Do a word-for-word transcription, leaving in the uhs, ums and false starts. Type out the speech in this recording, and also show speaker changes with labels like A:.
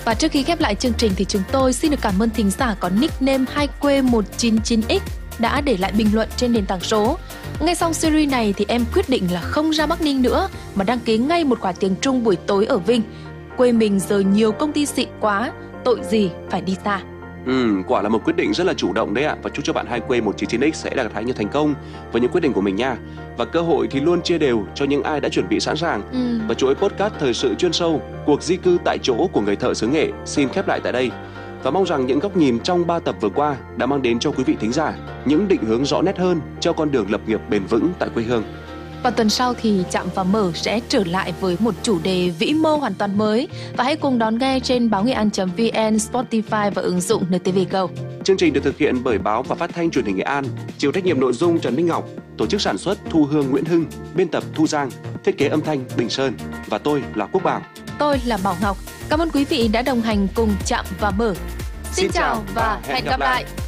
A: Và trước khi khép lại chương trình thì chúng tôi xin được cảm ơn thính giả có nickname hai Q một chín chín x đã để lại bình luận trên nền tảng số. Ngay xong series này thì em quyết định là không ra Bắc Ninh nữa mà đăng ký ngay một khóa tiếng Trung buổi tối ở Vinh. Quê mình giờ nhiều công ty xịn quá, tội gì phải đi xa.
B: Ừ, quả là một quyết định rất là chủ động đấy ạ. Và chúc cho bạn hai Q một chín chín x sẽ đạt được nhiều thành công với những quyết định của mình nha. Và cơ hội thì luôn chia đều cho những ai đã chuẩn bị sẵn sàng.
A: ừ.
B: Và chuỗi podcast thời sự chuyên sâu cuộc di cư tại chỗ của người thợ xứ Nghệ xin khép lại tại đây. Và mong rằng những góc nhìn trong ba tập vừa qua đã mang đến cho quý vị thính giả những định hướng rõ nét hơn cho con đường lập nghiệp bền vững tại quê hương.
A: Và tuần sau thì Chạm và Mở sẽ trở lại với một chủ đề vĩ mô hoàn toàn mới. Và hãy cùng đón nghe trên báo nghệ an chấm vn, Spotify và ứng dụng en tê vê Go.
B: Chương trình được thực hiện bởi Báo và Phát thanh Truyền hình Nghệ An, chịu trách nhiệm nội dung Trần Minh Ngọc, tổ chức sản xuất Thu Hương Nguyễn Hưng, biên tập Thu Giang, thiết kế âm thanh Bình Sơn và tôi là Quốc Bảo.
A: Tôi là Bảo Ngọc. Cảm ơn quý vị đã đồng hành cùng Chạm và Mở. Xin,
B: Xin
A: chào và hẹn gặp lại.